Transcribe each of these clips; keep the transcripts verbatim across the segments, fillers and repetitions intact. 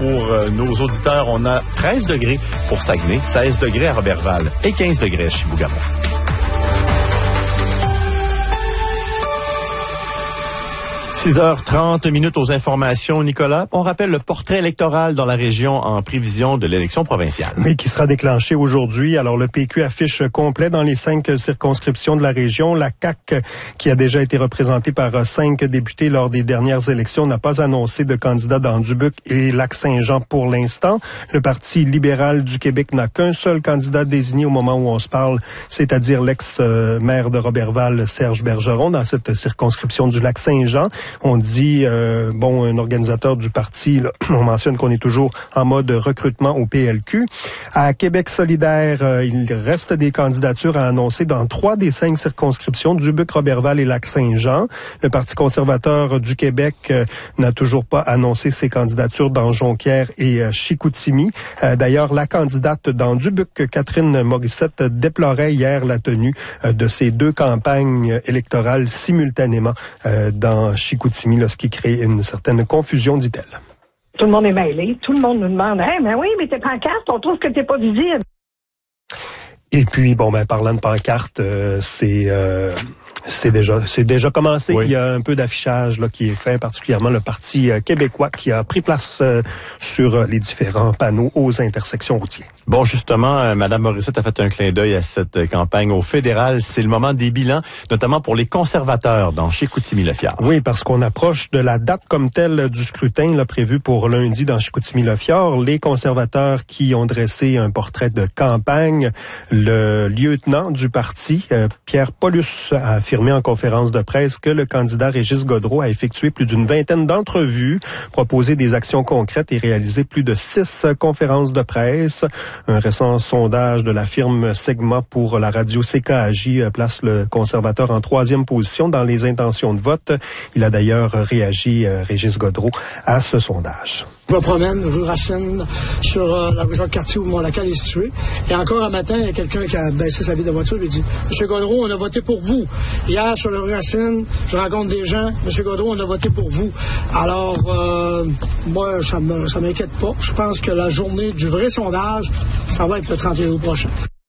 pour euh, nos auditeurs. On a treize degrés pour Saguenay, seize degrés à Roberval et quinze degrés à Chibougamau. six heures trente minutes aux informations, Nicolas. On rappelle le portrait électoral dans la région en prévision de l'élection provinciale. Mais qui sera déclenché aujourd'hui. Alors, le P Q affiche complet dans les cinq circonscriptions de la région. La C A Q, qui a déjà été représentée par cinq députés lors des dernières élections, n'a pas annoncé de candidat dans Dubuque et Lac-Saint-Jean pour l'instant. Le Parti libéral du Québec n'a qu'un seul candidat désigné au moment où on se parle, c'est-à-dire l'ex-maire de Roberval, Serge Bergeron, dans cette circonscription du Lac-Saint-Jean. On dit, euh, bon, un organisateur du parti, là, on mentionne qu'on est toujours en mode recrutement au P L Q. À Québec solidaire, euh, il reste des candidatures à annoncer dans trois des cinq circonscriptions, Dubuque, Roberval et Lac-Saint-Jean. Le Parti conservateur du Québec euh, n'a toujours pas annoncé ses candidatures dans Jonquière et euh, Chicoutimi. Euh, d'ailleurs, la candidate dans Dubuque, Catherine Morissette, déplorait hier la tenue euh, de ces deux campagnes électorales simultanément euh, dans Chicoutimi. Là, ce qui crée une certaine confusion, dit-elle. Tout le monde est mêlé. Tout le monde nous demande, hey, mais oui, mais t'es pancarte, on trouve que t'es pas visible. Et puis, bon, ben, parlant de pancarte, euh, c'est, euh, c'est déjà, c'est déjà commencé. Oui. Il y a un peu d'affichage, là, qui est fait, particulièrement le Parti euh, québécois qui a pris place euh, sur euh, les différents panneaux aux intersections routières. Bon, justement, euh, Mme Morissette a fait un clin d'œil à cette euh, campagne au fédéral. C'est le moment des bilans, notamment pour les conservateurs dans Chicoutimi-Le-Fjord. Oui, parce qu'on approche de la date comme telle du scrutin là, prévu pour lundi dans Chicoutimi-Le-Fjord. Les conservateurs qui ont dressé un portrait de campagne, le lieutenant du parti, euh, Pierre Paulus, a affirmé en conférence de presse que le candidat Régis Gaudreau a effectué plus d'une vingtaine d'entrevues, proposé des actions concrètes et réalisé plus de six conférences de presse. Un récent sondage de la firme Segment pour la radio C K A J place le conservateur en troisième position dans les intentions de vote. Il a d'ailleurs réagi, euh, Régis Gaudreau, à ce sondage. Je me promène rue Racine sur euh, la rue Jacques-Cartier où Mont-Lacal est situé. Et encore un matin, il y a quelqu'un qui a baissé sa vitre de voiture et dit « Monsieur Gaudreau, on a voté pour vous. » Hier, sur la rue Racine, je rencontre des gens. « Monsieur Gaudreau, on a voté pour vous. » Alors, euh, moi, ça me, ça m'inquiète pas. Je pense que la journée du vrai sondage, ça va être le trente et un août prochain.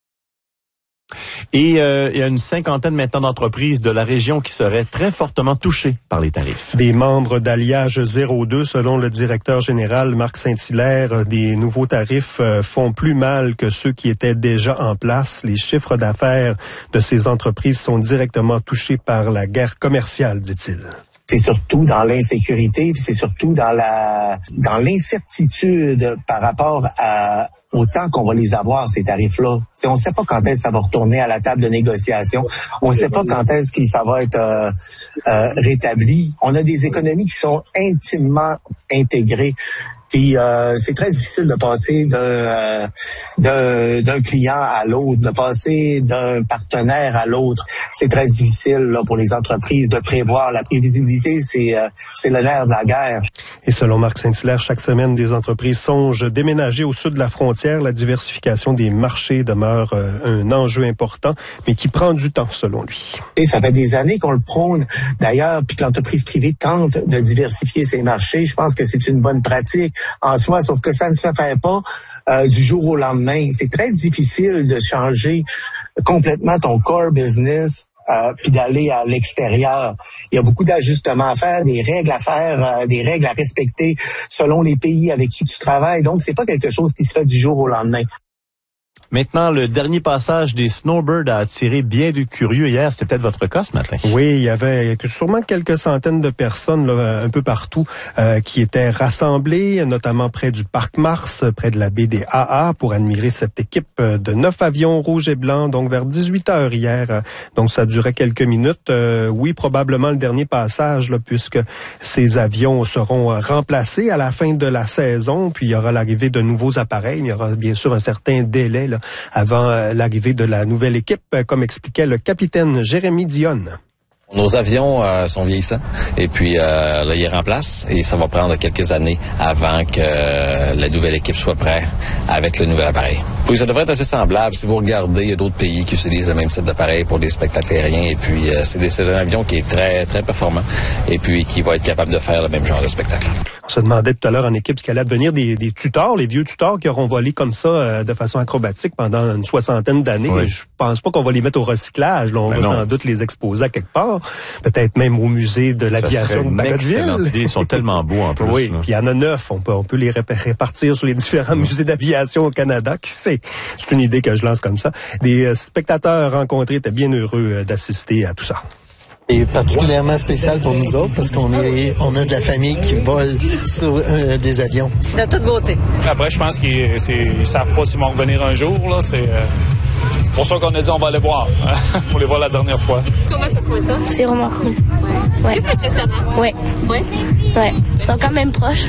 Et euh, il y a une cinquantaine maintenant d'entreprises de la région qui seraient très fortement touchées par les tarifs. Des membres d'Alliage zéro deux, selon le directeur général Marc Saint-Hilaire, des nouveaux tarifs euh, font plus mal que ceux qui étaient déjà en place. Les chiffres d'affaires de ces entreprises sont directement touchés par la guerre commerciale, dit-il. C'est surtout dans l'insécurité, puis c'est surtout dans la dans l'incertitude par rapport à au temps qu'on va les avoir, ces tarifs-là. T'sais, on ne sait pas quand est-ce que ça va retourner à la table de négociation. On ne sait pas quand est-ce que ça va être euh, euh, rétabli. On a des économies qui sont intimement intégrées. Puis euh, c'est très difficile de passer d'un, euh, d'un, d'un client à l'autre, de passer d'un partenaire à l'autre. C'est très difficile là, pour les entreprises de prévoir. La prévisibilité, c'est, euh, c'est le nerf de la guerre. Et selon Marc Saint-Hilaire, chaque semaine, des entreprises songent déménager au sud de la frontière. La diversification des marchés demeure euh, un enjeu important, mais qui prend du temps, selon lui. Et ça fait des années qu'on le prône, d'ailleurs, puis que l'entreprise privée tente de diversifier ses marchés. Je pense que c'est une bonne pratique en soi, sauf que ça ne se fait pas euh, du jour au lendemain. C'est très difficile de changer complètement ton core business euh, puis d'aller à l'extérieur. Il y a beaucoup d'ajustements à faire, des règles à faire, euh, des règles à respecter selon les pays avec qui tu travailles. Donc, c'est pas quelque chose qui se fait du jour au lendemain. Maintenant, le dernier passage des Snowbirds a attiré bien du curieux hier. C'était peut-être votre cas ce matin. Oui, il y avait sûrement quelques centaines de personnes là, un peu partout euh, qui étaient rassemblées, notamment près du Parc Mars, près de la baie des A A, pour admirer cette équipe de neuf avions rouges et blancs, donc vers dix-huit heures hier. Donc, ça durait quelques minutes. Euh, oui, probablement le dernier passage, là, puisque ces avions seront remplacés à la fin de la saison, puis il y aura l'arrivée de nouveaux appareils. Il y aura bien sûr un certain délai là, avant l'arrivée de la nouvelle équipe, comme expliquait le capitaine Jérémy Dionne. Nos avions euh, sont vieillissants et puis euh, là, ils remplacent et ça va prendre quelques années avant que euh, la nouvelle équipe soit prête avec le nouvel appareil. Oui, ça devrait être assez semblable. Si vous regardez, il y a d'autres pays qui utilisent le même type d'appareil pour les spectacles aériens et puis euh, c'est, des, c'est un avion qui est très, très performant et puis qui va être capable de faire le même genre de spectacle. On se demandait tout à l'heure en équipe ce qu'allait devenir des, des tutors, les vieux tutors qui auront volé comme ça euh, de façon acrobatique pendant une soixantaine d'années. Oui. Je pense pas qu'on va les mettre au recyclage. Là. On ben va non. sans doute les exposer à quelque part. Peut-être même au musée de l'aviation de Bagotville. Ils sont tellement beaux en plus. Oui, là. puis il y en a neuf. On peut, on peut les répartir sur les différents musées d'aviation au Canada. Qui sait? C'est une idée que je lance comme ça. Des euh, spectateurs rencontrés étaient bien heureux euh, d'assister à tout ça. C'est particulièrement spécial pour nous autres parce qu'on est, on a de la famille qui vole sur euh, des avions. De toute beauté. Après, je pense qu'ils ne savent pas s'ils vont revenir un jour. Là. C'est euh, pour ça qu'on a dit on va les voir. Pour les voir la dernière fois. Comment tu as trouvé ça? C'est vraiment cool. Ouais. Est-ce que c'est impressionnant? Oui. Oui? Ouais. Ils sont quand même proches.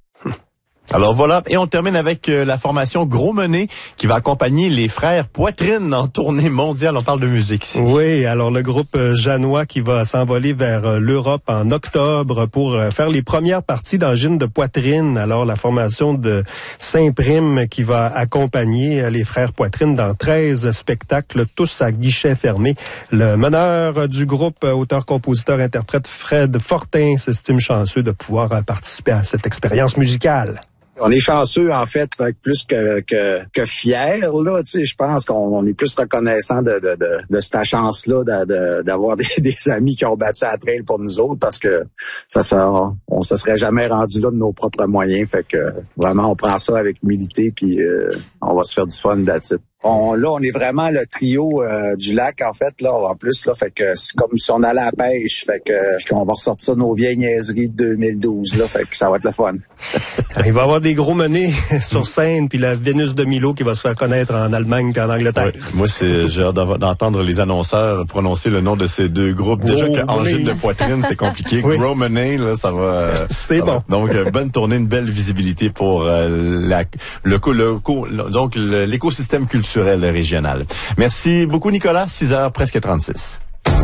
Alors voilà, et on termine avec euh, la formation Gros Menet qui va accompagner les frères Poitrine en tournée mondiale. On parle de musique ici. Oui, alors le groupe euh, janois qui va s'envoler vers euh, l'Europe en octobre pour euh, faire les premières parties d'Angine de Poitrine. Alors la formation de Saint-Prime qui va accompagner euh, les frères Poitrine dans treize spectacles, tous à guichet fermé. Le meneur du groupe, euh, auteur, compositeur, interprète Fred Fortin s'estime chanceux de pouvoir euh, participer à cette expérience musicale. On est chanceux, en fait, plus que que, que fiers, là. Tu sais, je pense qu'on on est plus reconnaissant de de de, de cette chance-là de, de, d'avoir des, des amis qui ont battu à la trail pour nous autres, parce que ça, ça on se serait jamais rendu là de nos propres moyens. Fait que vraiment, on prend ça avec humilité, puis euh, on va se faire du fun that's it. On, là, on est vraiment le trio euh, du lac, en fait, là, en plus, là, fait que c'est comme si on allait à la pêche, fait que qu'on va ressortir nos vieilles niaiseries de deux mille douze, là, fait que ça va être le fun. Il va y avoir des gros menés sur scène, puis la Vénus de Milo qui va se faire connaître en Allemagne puis en Angleterre. Oui. Moi, c'est j'ai hâte d'entendre les annonceurs prononcer le nom de ces deux groupes. Déjà Gros que Angine de Poitrine, c'est compliqué. Oui. Gros Menet, là, ça va. Euh, c'est ça bon. Va. Donc, euh, bonne tournée, une belle visibilité pour euh, la, le, le, le donc le, l'écosystème culturel régional. Merci beaucoup, Nicolas. six heures, presque trente-six.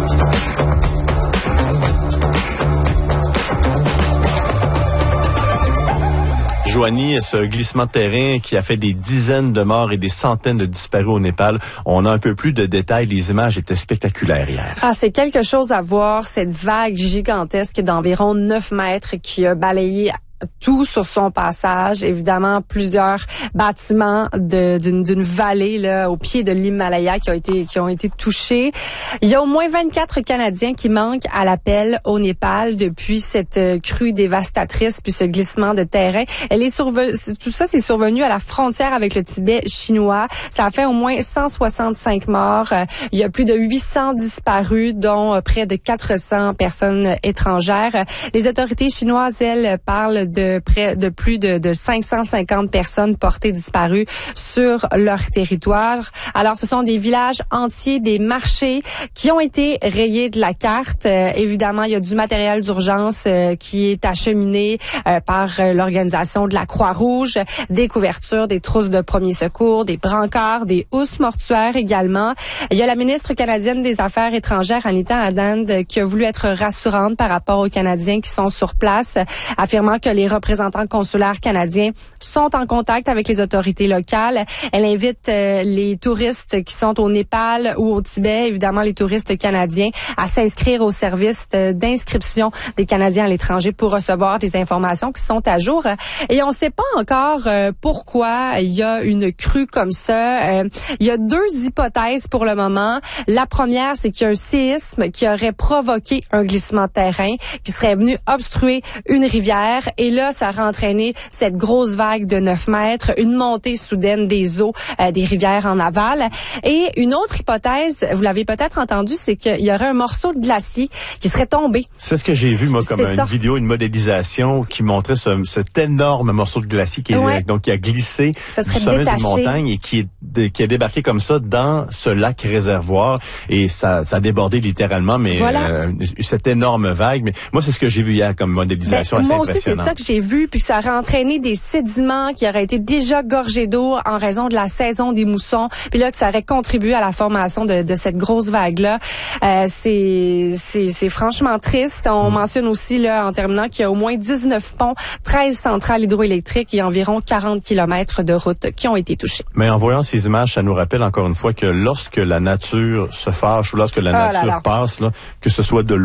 Joanie, ce glissement de terrain qui a fait des dizaines de morts et des centaines de disparus au Népal. On a un peu plus de détails. Les images étaient spectaculaires hier. Ah, c'est quelque chose à voir, cette vague gigantesque d'environ neuf mètres qui a balayé tout sur son passage. Évidemment, plusieurs bâtiments de, d'une, d'une vallée là, au pied de l'Himalaya qui ont été qui ont été touchés. Il y a au moins vingt-quatre Canadiens qui manquent à l'appel au Népal depuis cette crue dévastatrice puis ce glissement de terrain. Elle est surve- tout ça, c'est survenu à la frontière avec le Tibet chinois. Ça a fait au moins cent soixante-cinq morts. Il y a plus de huit cents disparus, dont près de quatre cents personnes étrangères. Les autorités chinoises, elles, parlent de près de plus de, de cinq cent cinquante personnes portées disparues sur leur territoire. Alors, ce sont des villages entiers, des marchés qui ont été rayés de la carte. Euh, évidemment, il y a du matériel d'urgence euh, qui est acheminé euh, par euh, l'organisation de la Croix-Rouge, des couvertures, des trousses de premiers secours, des brancards, des housses mortuaires également. Il y a la ministre canadienne des Affaires étrangères, Anita Anand, qui a voulu être rassurante par rapport aux Canadiens qui sont sur place, affirmant que les représentants consulaires canadiens sont en contact avec les autorités locales. Elle invite euh, les touristes qui sont au Népal ou au Tibet, évidemment les touristes canadiens, à s'inscrire au service de, d'inscription des Canadiens à l'étranger pour recevoir des informations qui sont à jour. Et on ne sait pas encore euh, pourquoi il y a une crue comme ça. Euh, il y a deux hypothèses pour le moment. La première, c'est qu'il y a un séisme qui aurait provoqué un glissement de terrain, qui serait venu obstruer une rivière. Et là, ça a entraîné cette grosse vague de neuf mètres, une montée soudaine des eaux euh, des rivières en aval. Et une autre hypothèse, vous l'avez peut-être entendu, c'est qu'il y aurait un morceau de glacier qui serait tombé. C'est ce que j'ai vu, moi, comme c'est une ça. vidéo, une modélisation qui montrait ce, cet énorme morceau de glacier qui, est, Ouais. donc, qui a glissé Ça du serait sommet détaché. d'une montagne et qui est, de, qui a débarqué comme ça dans ce lac réservoir. Et ça, ça a débordé littéralement, mais Voilà. euh, cette énorme vague. Mais moi, c'est ce que j'ai vu hier comme modélisation Ben, assez moi aussi, c'est impressionnante. ça que j'ai vu, puis ça aurait entraîné des sédiments qui auraient été déjà gorgés d'eau en raison de la saison des moussons, puis là que ça aurait contribué à la formation de, de cette grosse vague-là. Euh, c'est, c'est, c'est franchement triste. On mentionne aussi, là, en terminant, qu'il y a au moins dix-neuf ponts, treize centrales hydroélectriques et environ quarante kilomètres de routes qui ont été touchés. Mais en voyant ces images, ça nous rappelle encore une fois que lorsque la nature se fâche ou lorsque la Ah là nature là. passe, là, que ce soit de l'eau,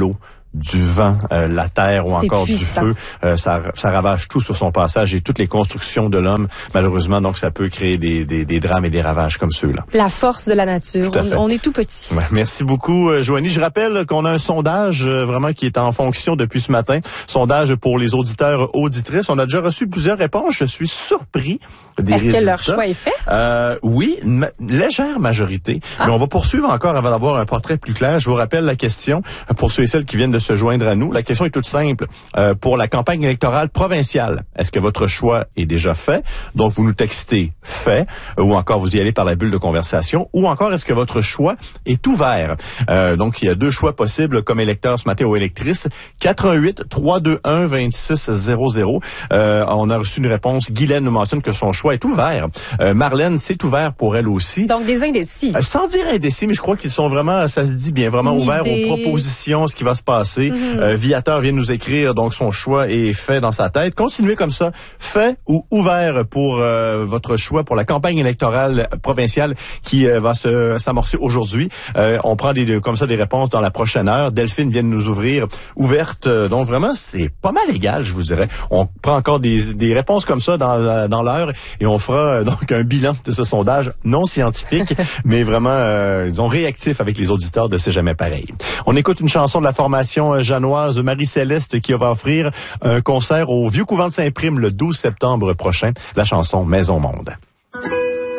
du vent, euh, la terre ou C'est encore puissant. du feu. Euh, ça, ça ravage tout sur son passage et toutes les constructions de l'homme, malheureusement. Donc, ça peut créer des, des, des drames et des ravages comme ceux-là. La force de la nature. Tout à fait. On, on est tout petit. Ouais, merci beaucoup, euh, Joanie. Je rappelle qu'on a un sondage euh, vraiment qui est en fonction depuis ce matin. Sondage pour les auditeurs, auditrices. On a déjà reçu plusieurs réponses. Je suis surpris des Est-ce résultats. que leur choix est fait? Euh, oui, une ma- légère majorité. Ah. Mais on va poursuivre encore avant d'avoir un portrait plus clair. Je vous rappelle la question pour ceux et celles qui viennent de se joindre à nous. La question est toute simple. Euh, pour la campagne électorale provinciale, est-ce que votre choix est déjà fait? Donc, vous nous textez « fait » ou encore vous y allez par la bulle de conversation ou encore est-ce que votre choix est ouvert? Euh, donc, il y a deux choix possibles comme électeur ce matin ou électrice. quatre un huit, trois deux un, deux six zéro zéro. Euh, on a reçu une réponse. Guylaine nous mentionne que son choix est ouvert. Euh, Marlène, c'est ouvert pour elle aussi. Donc, des indécis. Euh, sans dire indécis, mais je crois qu'ils sont vraiment, ça se dit bien, vraiment Une ouverts idée. aux propositions, ce qui va se passer. Mm-hmm. Euh, Viateur vient de nous écrire, donc son choix est fait dans sa tête. Continuez comme ça, fait ou ouvert pour euh, votre choix pour la campagne électorale provinciale qui euh, va se s'amorcer aujourd'hui. Euh, on prend des comme ça des réponses dans la prochaine heure. Delphine vient de nous ouvrir, ouverte. Euh, donc vraiment, c'est pas mal égal, je vous dirais. On prend encore des, des réponses comme ça dans, la- dans l'heure et on fera euh, donc un bilan de ce sondage non scientifique, mais vraiment, euh, disons, réactif avec les auditeurs de C'est jamais pareil. On écoute une chanson de la formation euh, janoise de Marie-Céleste qui va offrir un concert au Vieux Couvent de Saint-Prime le douze septembre prochain. La chanson Maison Monde.